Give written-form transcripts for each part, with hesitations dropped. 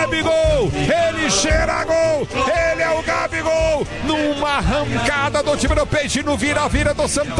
Gabigol, ele cheira a gol, ele é o Gabigol, numa arrancada do time do Peixe, no vira-vira do Santos,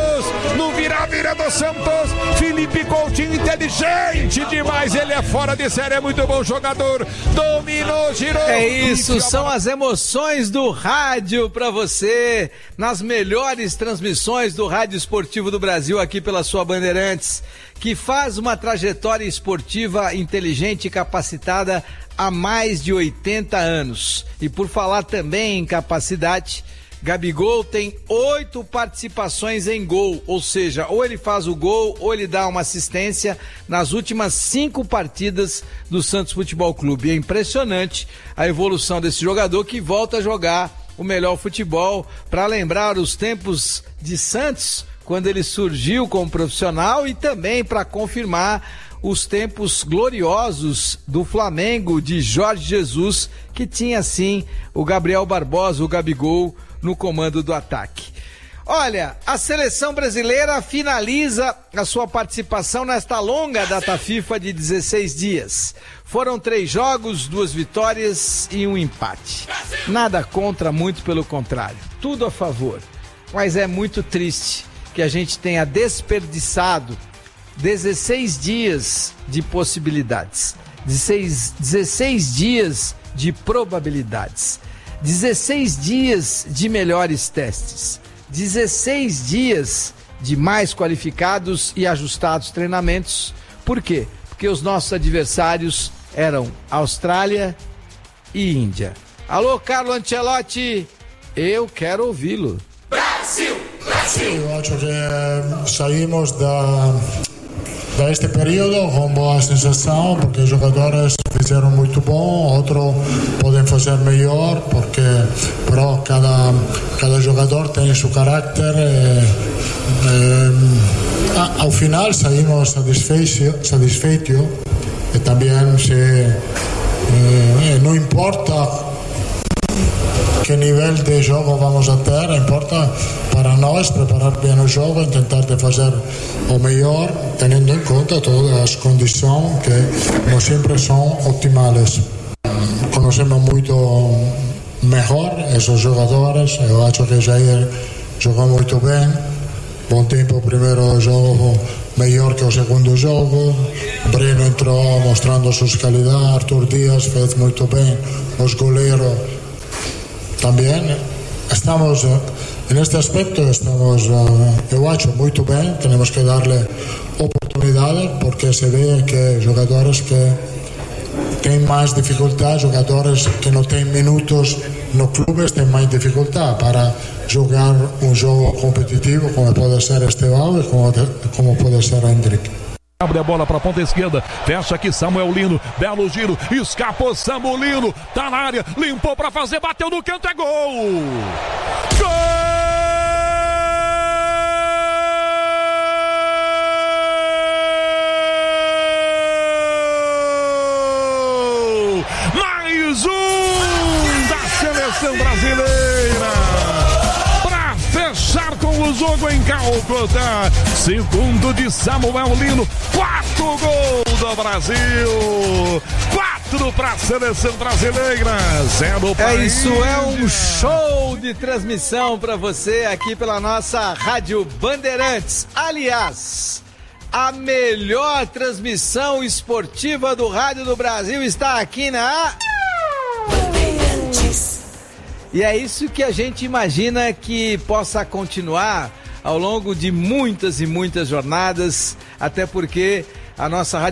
Felipe Coutinho, inteligente demais, ele é fora de série, é muito bom jogador, dominou, girou. É isso, são as emoções do rádio pra você, nas melhores transmissões do Rádio Esportivo do Brasil, aqui pela sua Bandeirantes, que faz uma trajetória esportiva inteligente e capacitada há mais de 80 anos. E por falar também em capacidade, Gabigol tem 8 participações em gol, ou seja, ou ele faz o gol ou ele dá uma assistência nas últimas 5 partidas do Santos Futebol Clube. É impressionante a evolução desse jogador que volta a jogar o melhor futebol, para lembrar os tempos de Santos, quando ele surgiu como profissional, e também para confirmar os tempos gloriosos do Flamengo de Jorge Jesus, que tinha sim o Gabriel Barbosa, o Gabigol, no comando do ataque. Olha, a seleção brasileira finaliza a sua participação nesta longa data FIFA de 16 dias. Foram 3 jogos, 2 vitórias e 1 empate. Nada contra, muito pelo contrário. Tudo a favor. Mas é muito triste que a gente tenha desperdiçado 16 dias de possibilidades, 16 dias de probabilidades, 16 dias de melhores testes, 16 dias de mais qualificados e ajustados treinamentos. Por quê? Porque os nossos adversários eram Austrália e Índia. Alô, Carlo Ancelotti, eu quero ouvi-lo. Brasil, Brasil! Eu acho que saímos deste período com boa sensação, porque os jogadores fizeram muito bom, outros podem fazer melhor, porque pero cada jogador tem seu caráter. Ao final saímos satisfeitos e também não importa que nível de jogo vamos a ter, importa para nós preparar bem o jogo, tentar de fazer o melhor, tendo em conta todas as condições que não sempre são optimais. Conhecemos muito melhor esses jogadores, eu acho que Jair jogou muito bem, bom tempo o primeiro jogo, melhor que o segundo jogo, Breno entrou mostrando suas qualidades, Arthur Dias fez muito bem, os goleiros também. Estamos, neste aspecto, eu acho muito bem, temos que darle oportunidade, porque se vê que jogadores que têm mais dificuldade, jogadores que não têm minutos no clube, têm mais dificuldade para jogar um jogo competitivo, como pode ser Estevão e como pode ser Hendrick. Abre a bola para a ponta esquerda, fecha aqui Samuel Lino, belo giro, escapou Samuel Lino, tá na área, limpou para fazer, bateu no canto, é gol! Gol! Mais um da seleção brasileira! Fechar com o jogo em Calcutá, segundo de Samuel Lino, 4 gols do Brasil, 4 para a seleção brasileira, 0 para É isso, é um show de transmissão para você aqui pela nossa Rádio Bandeirantes. Aliás, a melhor transmissão esportiva do rádio do Brasil está aqui na Bandeirantes. E é isso que a gente imagina que possa continuar ao longo de muitas e muitas jornadas, até porque a nossa rádio